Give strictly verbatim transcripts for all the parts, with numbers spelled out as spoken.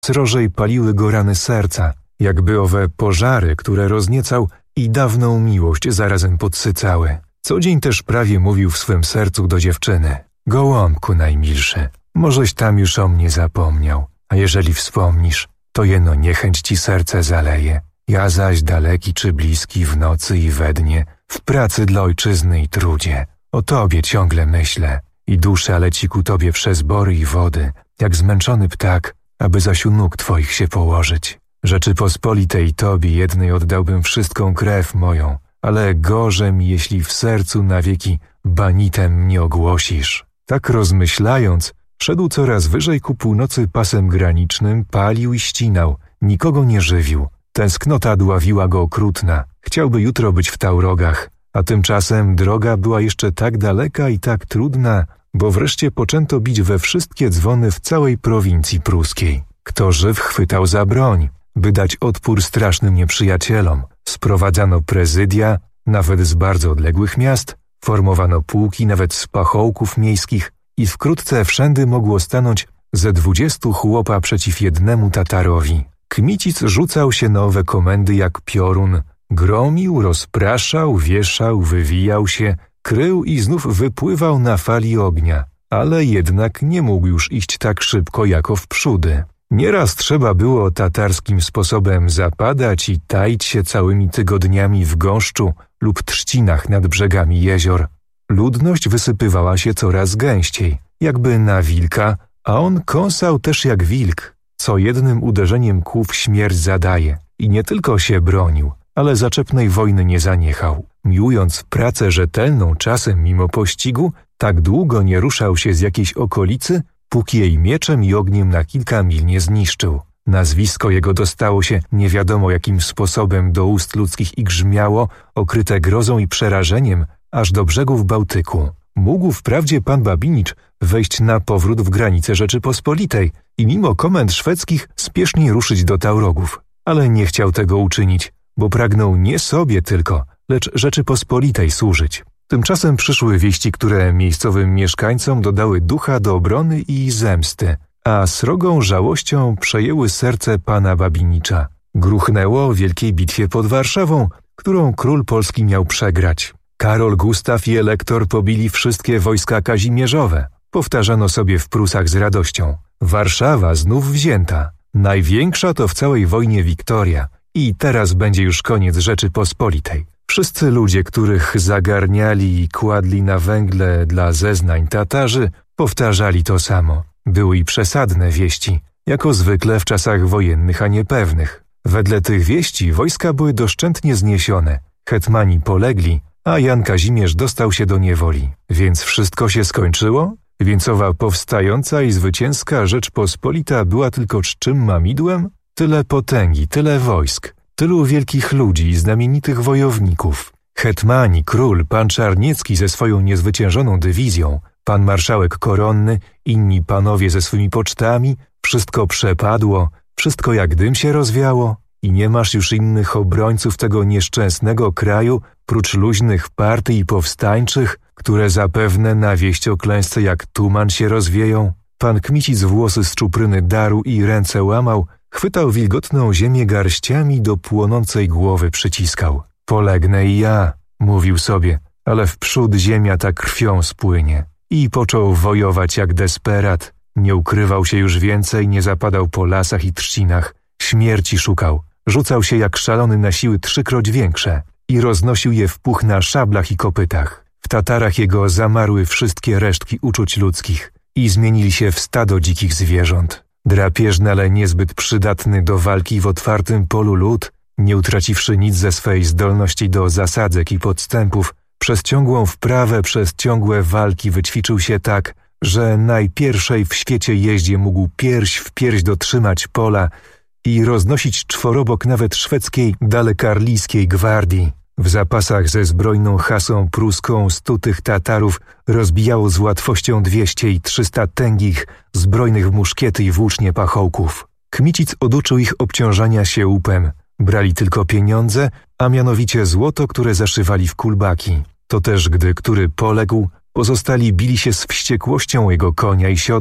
Srożej paliły go rany serca, jakby owe pożary, które rozniecał i dawną miłość zarazem podsycały. Co dzień też prawie mówił w swym sercu do dziewczyny: gołąbku najmilszy, możeś tam już o mnie zapomniał, a jeżeli wspomnisz, to jeno niechęć ci serce zaleje. Ja zaś daleki czy bliski w nocy i we dnie, w pracy dla ojczyzny i trudzie, o tobie ciągle myślę i dusza leci ku tobie przez bory i wody, jak zmęczony ptak, aby zaś u nóg twoich się położyć. Rzeczypospolitej tobie jednej oddałbym wszystką krew moją, ale gorze mi, jeśli w sercu na wieki banitem mnie ogłosisz. Tak rozmyślając, szedł coraz wyżej ku północy pasem granicznym, palił i ścinał, nikogo nie żywił. Tęsknota dławiła go okrutna, chciałby jutro być w Taurogach, a tymczasem droga była jeszcze tak daleka i tak trudna, bo wreszcie poczęto bić we wszystkie dzwony w całej prowincji pruskiej. Kto żyw chwytał za broń, by dać odpór strasznym nieprzyjacielom. Sprowadzano prezydia, nawet z bardzo odległych miast, formowano pułki nawet z pachołków miejskich i wkrótce wszędy mogło stanąć ze dwudziestu chłopa przeciw jednemu Tatarowi. Kmicic rzucał się na owe komendy jak piorun, gromił, rozpraszał, wieszał, wywijał się, krył i znów wypływał na fali ognia, ale jednak nie mógł już iść tak szybko jako wprzódy. Nieraz trzeba było tatarskim sposobem zapadać i taić się całymi tygodniami w gąszczu lub trzcinach nad brzegami jezior. Ludność wysypywała się coraz gęściej, jakby na wilka, a on kąsał też jak wilk, co jednym uderzeniem kłów śmierć zadaje. I nie tylko się bronił, ale zaczepnej wojny nie zaniechał. Miłując pracę rzetelną czasem mimo pościgu, tak długo nie ruszał się z jakiejś okolicy, póki jej mieczem i ogniem na kilka mil nie zniszczył. Nazwisko jego dostało się nie wiadomo jakim sposobem do ust ludzkich i grzmiało, okryte grozą i przerażeniem, aż do brzegów Bałtyku. Mógł wprawdzie pan Babinicz wejść na powrót w granice Rzeczypospolitej i mimo komend szwedzkich spiesznie ruszyć do Taurogów, ale nie chciał tego uczynić, bo pragnął nie sobie tylko, lecz Rzeczypospolitej służyć. Tymczasem przyszły wieści, które miejscowym mieszkańcom dodały ducha do obrony i zemsty, a srogą żałością przejęły serce pana Babinicza. Gruchnęło o wielkiej bitwie pod Warszawą, którą król polski miał przegrać. Karol Gustaw i elektor pobili wszystkie wojska kazimierzowe. Powtarzano sobie w Prusach z radością. Warszawa znów wzięta. Największa to w całej wojnie Wiktoria. I teraz będzie już koniec Rzeczypospolitej. Wszyscy ludzie, których zagarniali i kładli na węgle dla zeznań Tatarzy, powtarzali to samo. Były i przesadne wieści, jako zwykle w czasach wojennych, a niepewnych. Wedle tych wieści wojska były doszczętnie zniesione, hetmani polegli, a Jan Kazimierz dostał się do niewoli. Więc wszystko się skończyło? Więc owa powstająca i zwycięska Rzeczpospolita była tylko czczym mamidłem? Tyle potęgi, tyle wojsk, tylu wielkich ludzi i znamienitych wojowników. Hetmani, król, pan Czarniecki ze swoją niezwyciężoną dywizją, pan marszałek koronny, inni panowie ze swymi pocztami, wszystko przepadło, wszystko jak dym się rozwiało i nie masz już innych obrońców tego nieszczęsnego kraju, prócz luźnych partii i powstańczych, które zapewne na wieść o klęsce jak tuman się rozwieją. Pan Kmicic włosy z czupryny darł i ręce łamał, chwytał wilgotną ziemię garściami, do płonącej głowy przyciskał. Polegnę i ja, mówił sobie, ale wprzód ziemia ta krwią spłynie. I począł wojować jak desperat. Nie ukrywał się już więcej, nie zapadał po lasach i trzcinach. Śmierci szukał. Rzucał się jak szalony na siły trzykroć większe i roznosił je w puch na szablach i kopytach. W Tatarach jego zamarły wszystkie resztki uczuć ludzkich i zmienili się w stado dzikich zwierząt. Drapieżny, ale niezbyt przydatny do walki w otwartym polu lud, nie utraciwszy nic ze swej zdolności do zasadzek i podstępów, przez ciągłą wprawę, przez ciągłe walki wyćwiczył się tak, że najpierwszej w świecie jeździe mógł pierś w pierś dotrzymać pola i roznosić czworobok nawet szwedzkiej dalekarlijskiej gwardii. W zapasach ze zbrojną hasą pruską stu tych Tatarów rozbijało z łatwością dwieście i trzysta tęgich, zbrojnych w muszkiety i włócznie pachołków. Kmicic oduczył ich obciążania się łupem. Brali tylko pieniądze, a mianowicie złoto, które zaszywali w kulbaki. To też, gdy który poległ, pozostali bili się z wściekłością jego konia i siodło.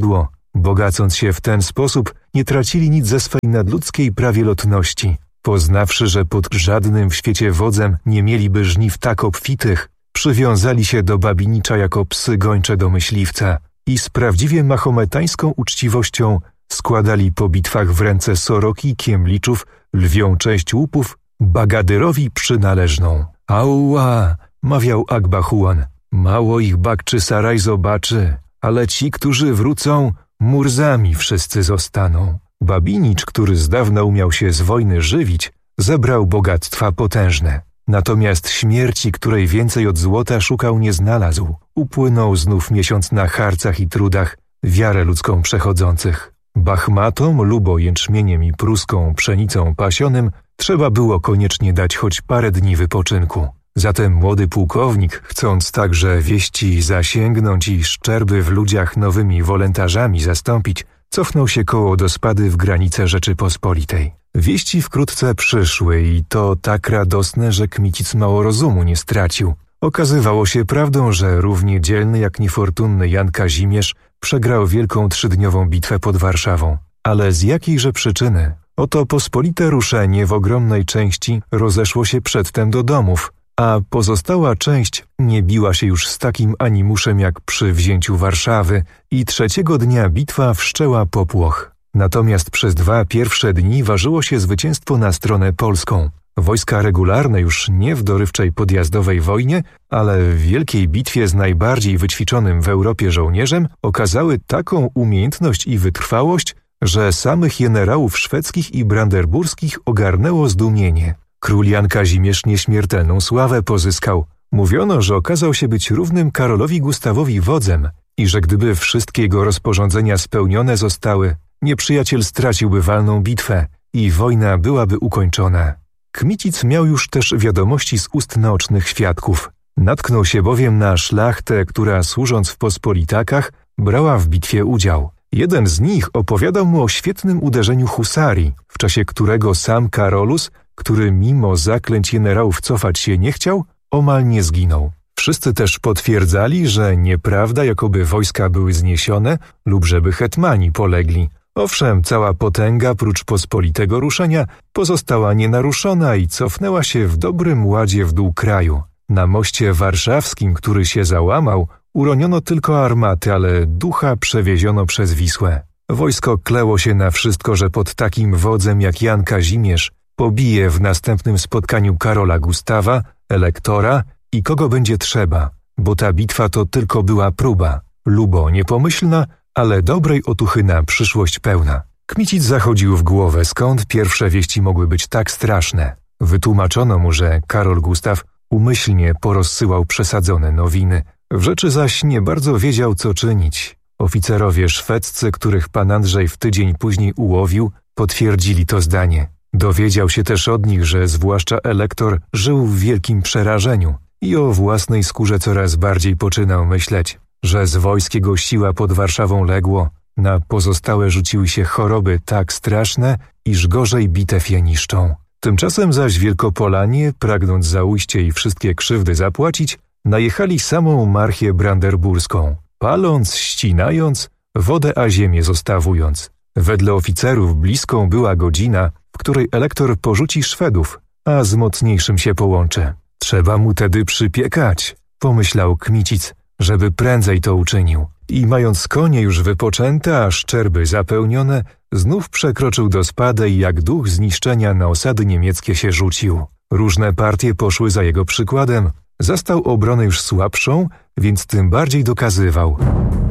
Bogacąc się w ten sposób, nie tracili nic ze swej nadludzkiej prawielotności. Poznawszy, że pod żadnym w świecie wodzem nie mieliby żniw tak obfitych, przywiązali się do Babinicza jako psy gończe do myśliwca i z prawdziwie mahometańską uczciwością składali po bitwach w ręce Soroki, Kiemliczów, lwią część łupów, Bagadyrowi przynależną. Ała, mawiał Akbahuan, mało ich Bakczy Saraj zobaczy, ale ci, którzy wrócą, Murzami wszyscy zostaną. Babinicz, który z dawna umiał się z wojny żywić, zebrał bogactwa potężne. Natomiast śmierci, której więcej od złota szukał, nie znalazł. Upłynął znów miesiąc na harcach i trudach, wiarę ludzką przechodzących. Bachmatom, lubo jęczmieniem i pruską pszenicą pasionym trzeba było koniecznie dać choć parę dni wypoczynku. Zatem młody pułkownik, chcąc także wieści zasięgnąć i szczerby w ludziach nowymi wolontarzami zastąpić, cofnął się koło do spady w granice Rzeczypospolitej. Wieści wkrótce przyszły i to tak radosne, że Kmicic mało rozumu nie stracił. Okazywało się prawdą, że równie dzielny jak niefortunny Jan Kazimierz przegrał wielką trzydniową bitwę pod Warszawą. Ale z jakiejże przyczyny? Oto pospolite ruszenie w ogromnej części rozeszło się przedtem do domów, a pozostała część nie biła się już z takim animuszem jak przy wzięciu Warszawy i trzeciego dnia bitwa wszczęła popłoch. Natomiast przez dwa pierwsze dni ważyło się zwycięstwo na stronę polską. Wojska regularne już nie w dorywczej podjazdowej wojnie, ale w wielkiej bitwie z najbardziej wyćwiczonym w Europie żołnierzem okazały taką umiejętność i wytrwałość, że samych generałów szwedzkich i brandenburskich ogarnęło zdumienie. Król Jan Kazimierz nieśmiertelną sławę pozyskał. Mówiono, że okazał się być równym Karolowi Gustawowi wodzem i że gdyby wszystkie jego rozporządzenia spełnione zostały, nieprzyjaciel straciłby walną bitwę i wojna byłaby ukończona. Kmicic miał już też wiadomości z ust naocznych świadków. Natknął się bowiem na szlachtę, która służąc w pospolitakach brała w bitwie udział. Jeden z nich opowiadał mu o świetnym uderzeniu husarii, w czasie którego sam Karolus, który mimo zaklęć generałów cofać się nie chciał, omal nie zginął. Wszyscy też potwierdzali, że nieprawda, jakoby wojska były zniesione lub żeby hetmani polegli. Owszem, cała potęga, prócz pospolitego ruszenia, pozostała nienaruszona i cofnęła się w dobrym ładzie w dół kraju. Na moście warszawskim, który się załamał, uroniono tylko armaty, ale ducha przewieziono przez Wisłę. Wojsko kleło się na wszystko, że pod takim wodzem jak Jan Kazimierz pobije w następnym spotkaniu Karola Gustawa, elektora i kogo będzie trzeba, bo ta bitwa to tylko była próba. Lubo niepomyślna, ale dobrej otuchy na przyszłość pełna. Kmicic zachodził w głowę, skąd pierwsze wieści mogły być tak straszne. Wytłumaczono mu, że Karol Gustaw umyślnie porozsyłał przesadzone nowiny, w rzeczy zaś nie bardzo wiedział, co czynić. Oficerowie szwedzcy, których pan Andrzej w tydzień później ułowił, potwierdzili to zdanie. Dowiedział się też od nich, że zwłaszcza elektor żył w wielkim przerażeniu i o własnej skórze coraz bardziej poczynał myśleć, że z wojsk jego siła pod Warszawą legło, na pozostałe rzuciły się choroby tak straszne, iż gorzej bitew je niszczą. Tymczasem zaś Wielkopolanie, pragnąc za ujście i wszystkie krzywdy zapłacić, najechali samą marchię brandenburską, paląc, ścinając, wodę a ziemię zostawując. Wedle oficerów bliską była godzina, w której elektor porzuci Szwedów, a z mocniejszym się połączy. Trzeba mu tedy przypiekać, pomyślał Kmicic, żeby prędzej to uczynił. I mając konie już wypoczęte, a szczerby zapełnione, znów przekroczył do spady i jak duch zniszczenia na osady niemieckie się rzucił. Różne partie poszły za jego przykładem. Zastał obronę już słabszą, więc tym bardziej dokazywał.